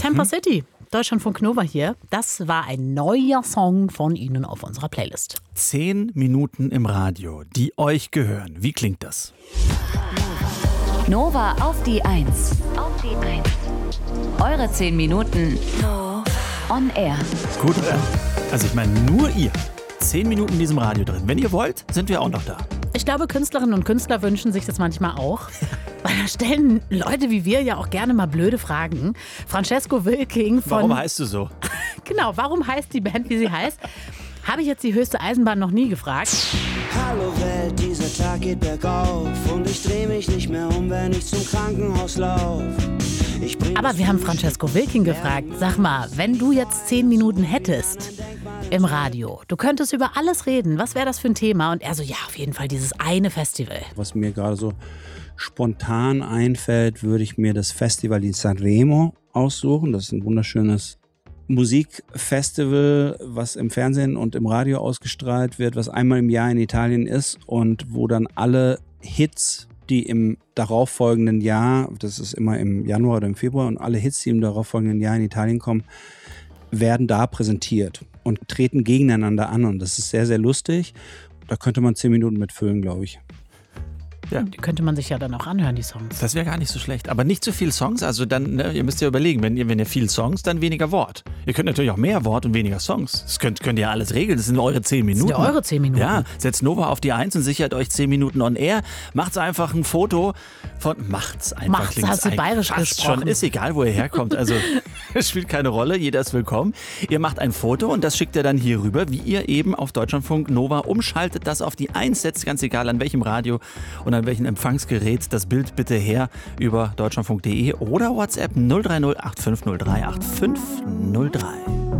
Temper City, Deutschlandfunk Nova hier. Das war ein neuer Song von Ihnen auf unserer Playlist. 10 Minuten im Radio, die euch gehören. Wie klingt das? Nova auf die 1. Eure 10 Minuten on air. Gut, oder? Also ich meine, nur ihr. 10 Minuten in diesem Radio drin. Wenn ihr wollt, sind wir auch noch da. Ich glaube, Künstlerinnen und Künstler wünschen sich das manchmal auch. Weil da stellen Leute wie wir ja auch gerne mal blöde Fragen. Francesco Wilking von... Warum heißt du so? Genau, warum heißt die Band, wie sie heißt? Habe ich jetzt die höchste Eisenbahn noch nie gefragt. Hallo Welt, dieser Tag geht bergauf und ich dreh mich nicht mehr um, wenn ich zum Krankenhaus lauf. Aber wir haben Francesco Wilking gefragt, sag mal, wenn du jetzt 10 Minuten hättest im Radio, du könntest über alles reden, was wäre das für ein Thema? Und er so, ja, auf jeden Fall dieses eine Festival. Was mir gerade so spontan einfällt, würde ich mir das Festival di Sanremo aussuchen. Das ist ein wunderschönes Musikfestival, was im Fernsehen und im Radio ausgestrahlt wird, was einmal im Jahr in Italien ist und wo dann alle Hits, die im darauffolgenden Jahr, das ist immer im Januar oder im Februar, und alle Hits, die im darauffolgenden Jahr in Italien kommen, werden da präsentiert und treten gegeneinander an. Und das ist sehr, sehr lustig. Da könnte man 10 Minuten mitfüllen, glaube ich. Ja. Die könnte man sich ja dann auch anhören, die Songs. Das wäre gar nicht so schlecht. Aber nicht zu viel Songs. Also dann, ihr müsst ja überlegen, wenn ihr viel Songs, dann weniger Wort. Ihr könnt natürlich auch mehr Wort und weniger Songs. Das könnt ihr alles regeln. Das sind eure 10 Minuten. Das sind ja eure 10 Minuten. Ja, setzt Nova auf die 1 und sichert euch 10 Minuten on air. Macht's einfach ein Foto von... Macht's einfach. Macht's, hast du bayerisch gesprochen. Schon, ist egal, wo ihr herkommt. Also es spielt keine Rolle, jeder ist willkommen. Ihr macht ein Foto und das schickt ihr dann hier rüber, wie ihr eben auf Deutschlandfunk Nova umschaltet, das auf die 1 setzt, ganz egal an welchem Radio und an welchem Empfangsgerät. Das Bild bitte her über deutschlandfunk.de oder WhatsApp 030 8503 8503.